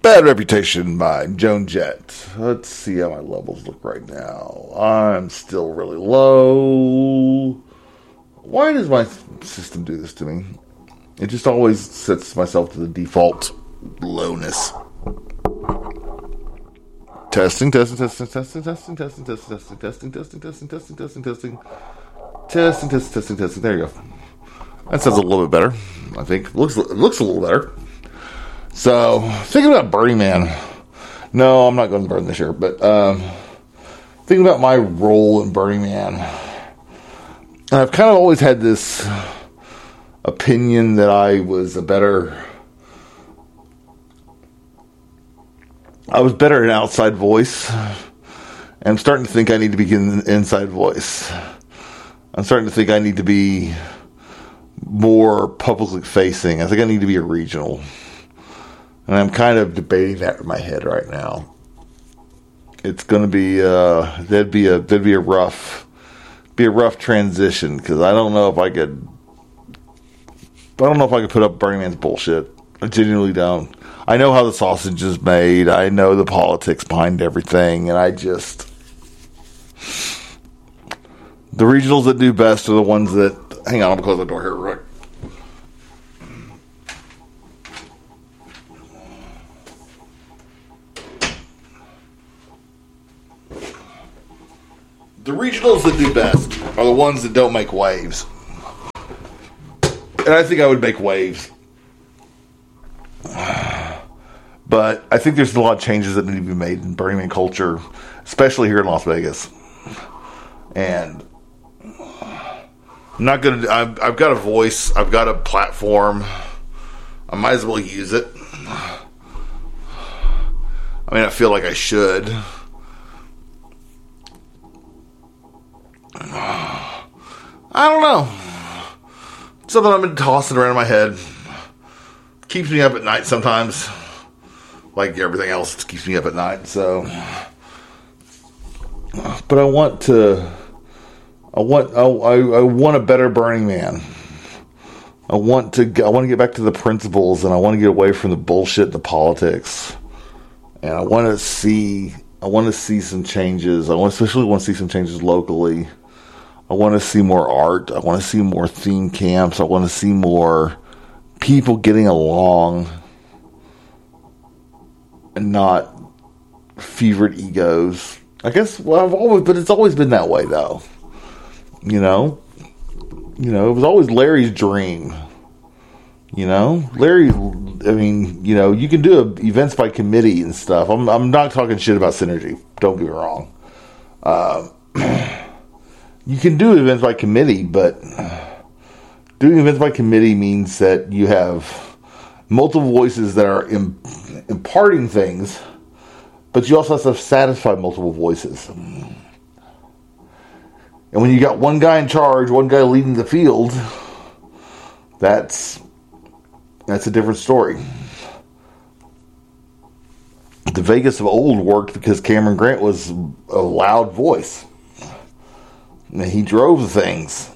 Bad Reputation by Joan Jett. Let's see how my levels look right now. I'm still really low. Why does my system do this to me? It just always sets myself to the default lowness. Testing. Testing. There you go. That sounds a little bit better, I think. Looks a little better. So, thinking about Burning Man. No, I'm not going to Burn this year, but thinking about my role in Burning Man. And I've kind of always had this opinion that I was better an outside voice. And I'm starting to think I need to be an inside voice. I'm starting to think I need to be more publicly facing. I think I need to be a regional. And I'm kind of debating that in my head right now. It's going to be that'd be a rough transition, because I don't know if I could put up Burning Man's bullshit. I genuinely don't. I know how the sausage is made. I know the politics behind everything, and the regionals that do best are the ones that. Hang on, I'm gonna close the door here real quick. The regionals that do best are the ones that don't make waves. And I think I would make waves. But I think there's a lot of changes that need to be made in Burning Man culture, especially here in Las Vegas. And I'm not going to... I've got a voice. I've got a platform. I might as well use it. I mean, I feel like I should. I don't know. Something I've been tossing around in my head. Keeps me up at night sometimes. Like everything else, it keeps me up at night. So, but I want a better Burning Man. I want to get back to the principles, and I want to get away from the bullshit and the politics. And I want to see some changes. Especially want to see some changes locally. I want to see more art. I want to see more theme camps. I want to see more people getting along and not fevered egos. I guess, but it's always been that way, though. You know, it was always Larry's dream. Larry, I mean, you can do events by committee and stuff. I'm not talking shit about Synergy. Don't get me wrong. You can do events by committee, but doing events by committee means that you have multiple voices that are imparting things, but you also have to satisfy multiple voices. And when you got one guy in charge, one guy leading the field, that's a different story. The Vegas of old worked because Cameron Grant was a loud voice. And he drove the things.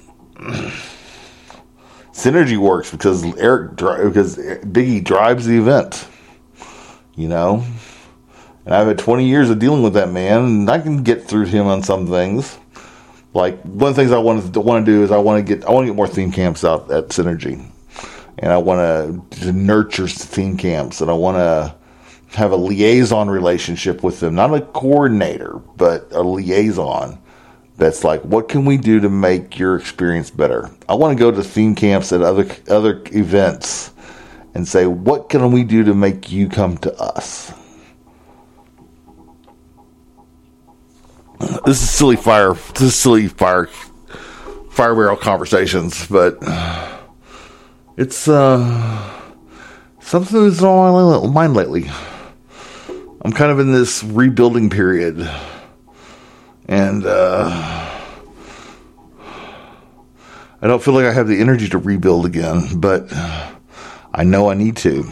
Synergy works because Biggie drives the event. And I've had 20 years of dealing with that man, and I can get through him on some things. Like, one of the things I want to do is I want to get more theme camps out at Synergy, and I want to nurture theme camps, and I want to have a liaison relationship with them, not a coordinator, but a liaison. That's like, what can we do to make your experience better? I want to go to theme camps at other events and say, what can we do to make you come to us? This is silly fire barrel conversations, but it's something that's on my mind lately. I'm kind of in this rebuilding period. And I don't feel like I have the energy to rebuild again, but I know I need to.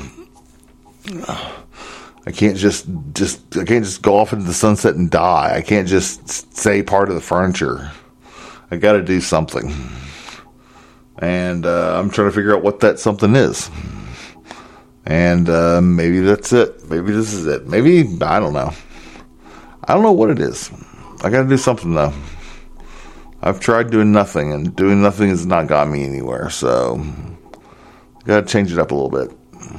I can't just go off into the sunset and die. I can't just say part of the furniture. I got to do something, and I'm trying to figure out what that something is. And maybe that's it. Maybe this is it. Maybe, I don't know. I don't know what it is. I got to do something, though. I've tried doing nothing, and doing nothing has not got me anywhere, so got to change it up a little bit.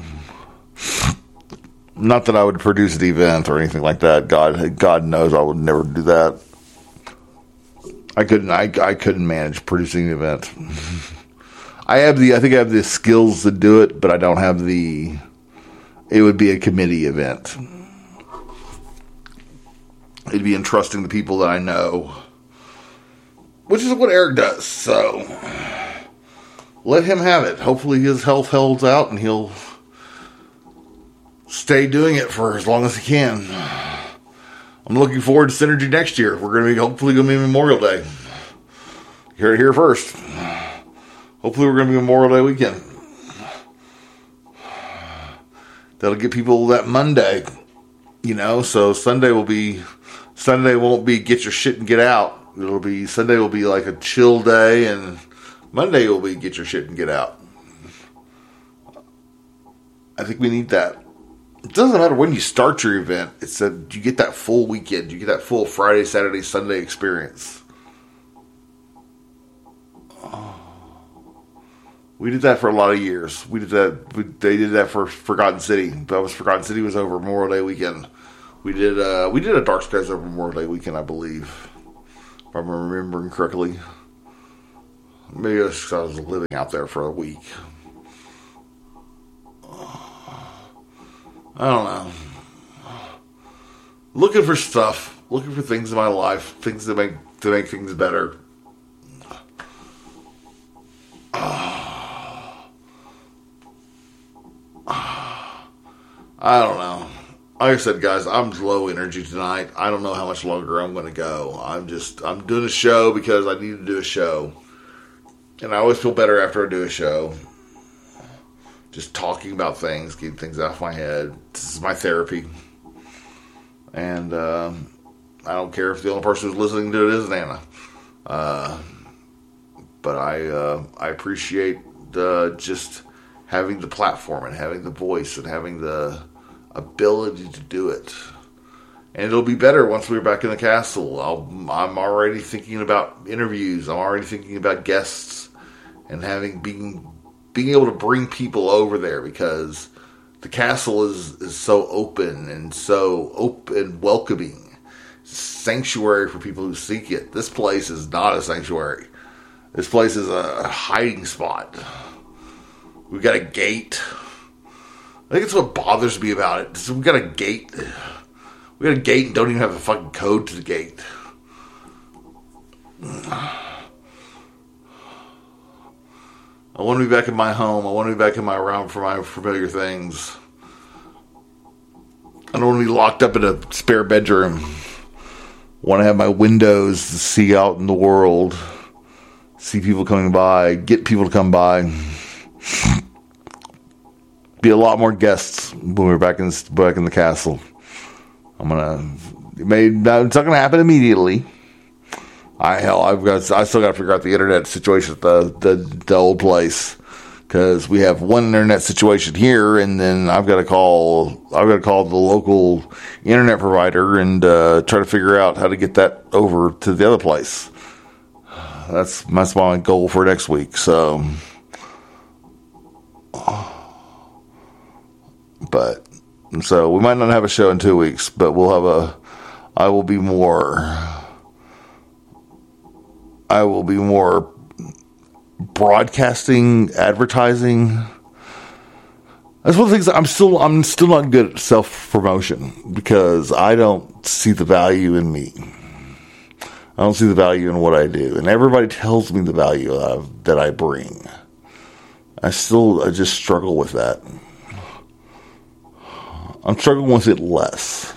Not that I would produce an event or anything like that. God knows I would never do that. I couldn't manage producing an event. I think I have the skills to do it, but I don't have it would be a committee event. It'd be entrusting the people that I know, which is what Eric does. So let him have it. Hopefully his health holds out and he'll stay doing it for as long as he can. I'm looking forward to Synergy next year. We're hopefully going to be Memorial Day. You heard it here first. Hopefully we're going to be Memorial Day weekend. That'll get people that Monday, so Sunday won't be get your shit and get out. Sunday will be like a chill day, and Monday will be get your shit and get out. I think we need that. It doesn't matter when you start your event. It's that you get that full weekend. You get that full Friday, Saturday, Sunday experience. We did that for a lot of years. We did that. They did that for Forgotten City. Forgotten City was over Memorial Day weekend. We did a Dark Skies over Memorial Day weekend, I believe, if I'm remembering correctly. Maybe it was because I was living out there for a week. I don't know. Looking for stuff. Looking for things in my life. Things to make things better. I don't know. Like I said, guys, I'm low energy tonight. I don't know how much longer I'm going to go. I'm doing a show because I need to do a show. And I always feel better after I do a show. Just talking about things, getting things out of my head. This is my therapy. And I don't care if the only person who's listening to it is Nana. But I appreciate just having the platform and having the voice and having the ability to do it. And it'll be better once we're back in the castle. I'm already thinking about interviews. I'm already thinking about guests and being able to bring people over there, because the castle is so open and welcoming. It's a sanctuary for people who seek it. This place is not a sanctuary. This place is a hiding spot. We've got a gate. I think it's what bothers me about it. So we've got a gate. We got a gate and don't even have a fucking code to the gate. I want to be back in my home. I want to be back in my realm for my familiar things. I don't want to be locked up in a spare bedroom. I want to have my windows to see out in the world. See people coming by. Get people to come by. Be a lot more guests when we're back in the castle. It's not gonna happen immediately. I still got to figure out the internet situation at the old place, because we have one internet situation here, and then I've got to call the local internet provider and try to figure out how to get that over to the other place. That's my goal for next week. So. So we might not have a show in 2 weeks, but I will be more broadcasting, advertising. That's one of the things I'm still not good at self-promotion, because I don't see the value in me. I don't see the value in what I do, and everybody tells me the value that I bring. I just struggle with that. I'm struggling with it less.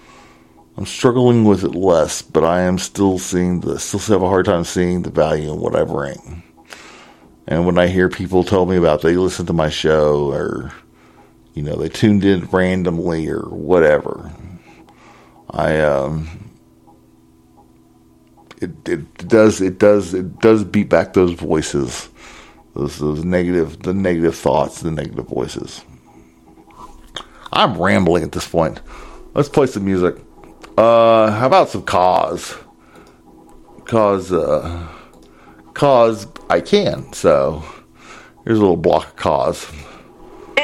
But I am still have a hard time seeing the value in what I bring. And when I hear people tell me about they listen to my show, or they tuned in randomly or whatever, it does beat back those voices, the negative thoughts, the negative voices. I'm rambling at this point. Let's play some music. How about some Cause? Cause I can. So here's a little block of Cause.